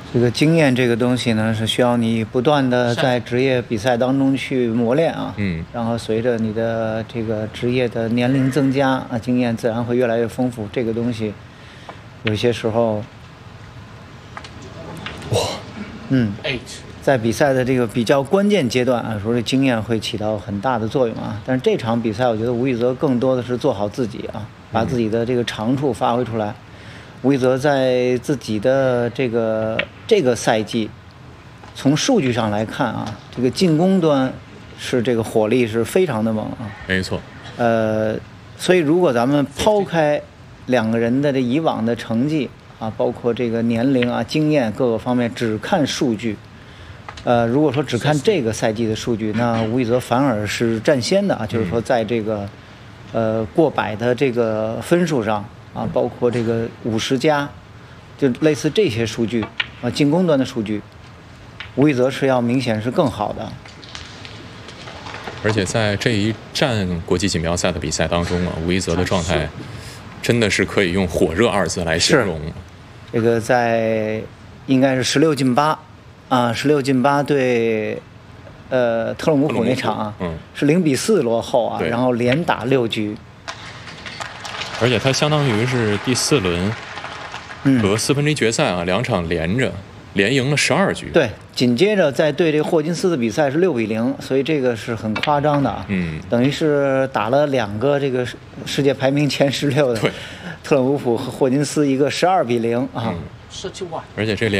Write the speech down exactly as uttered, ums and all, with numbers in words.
这个经验这个东西呢，是需要你不断的在职业比赛当中去磨练啊。 嗯。 然后随着你的这个职业的年龄增加啊，经验自然会越来越丰富。这个东西，有些时候， 哇， 嗯，在比赛的这个比较关键阶段啊，说这经验会起到很大的作用啊。但是这场比赛，我觉得吴宇泽更多的是做好自己啊，把自己的这个长处发挥出来。吴宇泽在自己的这个这个赛季，从数据上来看啊，这个进攻端是这个火力是非常的猛啊。 没错。 呃，所以如果咱们抛开两个人的这以往的成绩啊，包括这个年龄啊、经验各个方面，只看数据，呃，如果说只看这个赛季的数据，那吴宇泽反而是占先的啊，就是说在这个呃过百的这个分数上。啊，包括这个五十加，就类似这些数据啊，进攻端的数据，吴宇泽是要明显是更好的。 而且在这一站国际锦标赛的比赛当中啊，吴宇泽的状态真的是可以用火热二字来形容。 这个在应该是十六进八啊，十六进八对呃特鲁姆普那场啊， 嗯， 是零比四落后啊，然后连打六局。 而且他相当于是第四轮和四分之一决赛啊、嗯、两场连着连赢了十二局。 对，紧接着在对这个霍金斯的比赛是六比零，所以这个是很夸张的啊。 嗯， 等于是打了两个这个世界排名前十六的特鲁姆普和霍金斯，一个十二比零啊。 嗯，而且这连。